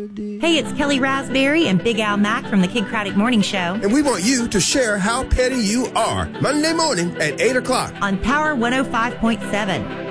Hey, it's Kelly Raspberry and Big Al Mack from the Kid Craddock Morning Show. And we want you to share how petty you are. Monday morning at 8 o'clock. On Power 105.7.